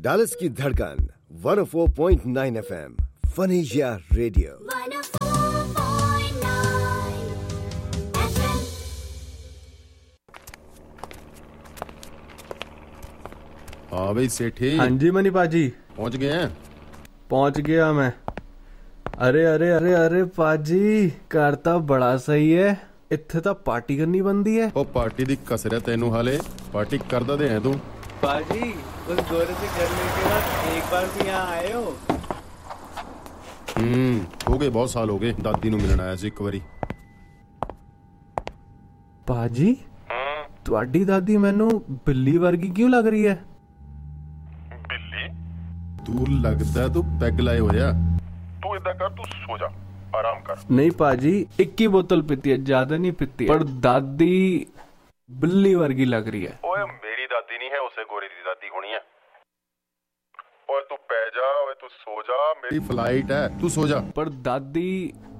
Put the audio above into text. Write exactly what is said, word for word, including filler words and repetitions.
Dallas की धड़कन one O four point nine F M फनेशिया radio. हाँ भाई सेठी। हाँ जी मनी पाजी पहुंच गए हैं? पहुंच गया मैं। अरे अरे अरे अरे पाजी घर तो बड़ा सही है, इत्थे तो पार्टी करनी बनती है। ओ पार्टी दी कसर है तेनू, हाले पार्टी करदा दे है तू। पाजी उस गोरे से करने के बाद एक बार भी यहाँ आए हो? हम्म हो गए, बहुत साल हो गए। दादी नू मिलना आया सी एक बारी। पाजी तुहाडी दादी मैनू बिल्ली वर्गी क्यों लग रही है? बिल्ली? तू लगदा तू पैग लाए होया। तू इदा कर, तू सो जा, आराम कर। नहीं पाजी एक ही बोतल पीती है, ज्यादा नहीं पीती है, पर दादी बिल्ली वर्गी लग रही है। ओए मेरी दादी नहीं है, उसे गोरी दी दादी होनी है। ओए तू पै जा, ओए तू सो जा, मेरी फ्लाइट है, तू सो जा। पर दादी